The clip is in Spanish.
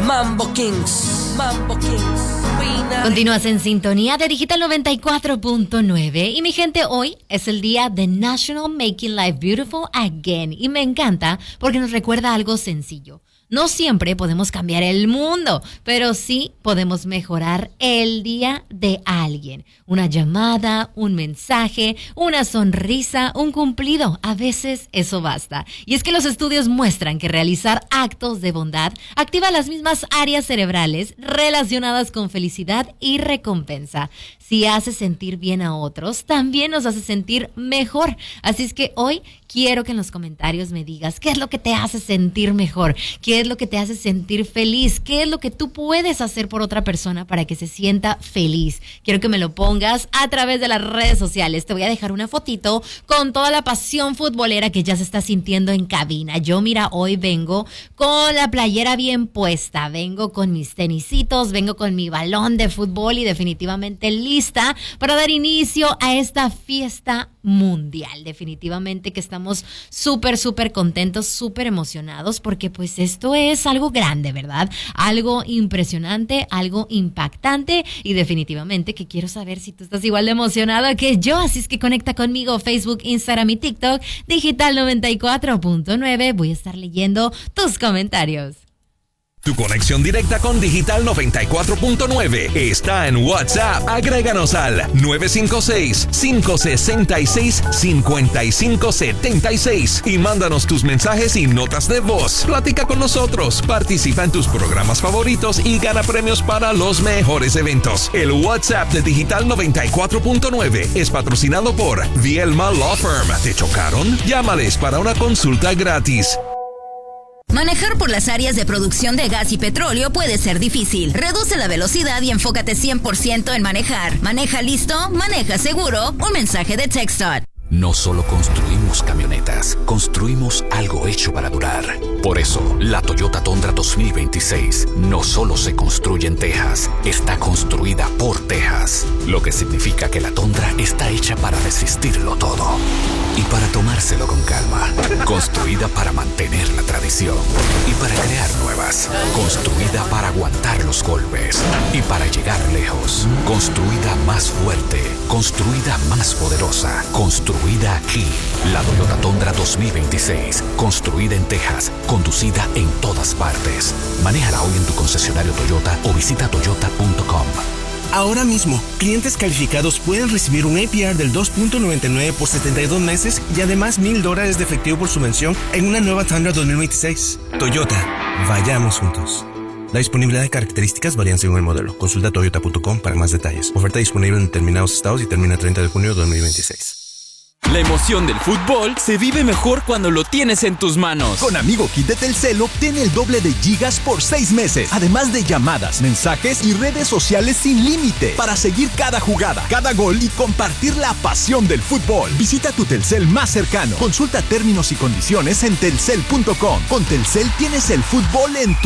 Mambo Kings, Mambo Kings. Continúas en sintonía de Digital 94.9 y mi gente, hoy es el día de National Making Life Beautiful Again y me encanta porque nos recuerda algo sencillo. No siempre podemos cambiar el mundo, pero sí podemos mejorar el día de alguien. Una llamada, un mensaje, una sonrisa, un cumplido. A veces eso basta. Y es que los estudios muestran que realizar actos de bondad activa las mismas áreas cerebrales relacionadas con felicidad y recompensa. Si hace sentir bien a otros, también nos hace sentir mejor. Así es que hoy quiero que en los comentarios me digas qué es lo que te hace sentir mejor, qué es lo que te hace sentir feliz, qué es lo que tú puedes hacer por otra persona para que se sienta feliz. Quiero que me lo pongas a través de las redes sociales. Te voy a dejar una fotito con toda la pasión futbolera que ya se está sintiendo en cabina. Yo, mira, hoy vengo con la playera bien puesta, vengo con mis tenisitos, vengo con mi balón de fútbol y definitivamente lista para dar inicio a esta fiesta mundial. Definitivamente que estamos súper contentos, súper emocionados porque pues esto es algo grande, ¿verdad? Algo impresionante, algo impactante y definitivamente que quiero saber si tú estás igual de emocionado que yo, así es que conecta conmigo Facebook, Instagram y TikTok, Digital 94.9. Voy a estar leyendo tus comentarios. Tu conexión directa con Digital 94.9 está en WhatsApp. Agréganos al 956-566-5576 y mándanos tus mensajes y notas de voz. Platica con nosotros, participa en tus programas favoritos y gana premios para los mejores eventos. El WhatsApp de Digital 94.9 es patrocinado por Vielma Law Firm. ¿Te chocaron? Llámales para una consulta gratis. Manejar por las áreas de producción de gas y petróleo puede ser difícil. Reduce la velocidad y enfócate 100% en manejar. Maneja listo, maneja seguro. Un mensaje de TxDOT. No solo construimos camionetas, construimos algo hecho para durar. Por eso, la Toyota Tundra 2026 no solo se construye en Texas, está construida por Texas. Lo que significa que la Tundra está hecha para resistirlo todo y para tomárselo con calma. Construida para mantener la tradición y para crear nuevas. Construida para aguantar los golpes y para llegar lejos. Construida más fuerte, construida más poderosa, construida aquí. La Toyota Tundra 2026, construida en Texas, conducida en todas partes. Manéjala hoy en tu concesionario Toyota o visita toyota.com. Ahora mismo, clientes calificados pueden recibir un APR del 2.99 por 72 meses y además $1,000 de efectivo por subvención en una nueva Tundra 2026. Toyota, vayamos juntos. La disponibilidad de características varían según el modelo. Consulta toyota.com para más detalles. Oferta disponible en determinados estados y termina el 30 de junio de 2026. La emoción del fútbol se vive mejor cuando lo tienes en tus manos. Con Amigo Kit de Telcel obtén el doble de gigas por 6 meses, además de llamadas, mensajes y redes sociales sin límite para seguir cada jugada, cada gol y compartir la pasión del fútbol. Visita tu Telcel más cercano. Consulta términos y condiciones en telcel.com. Con Telcel tienes el fútbol en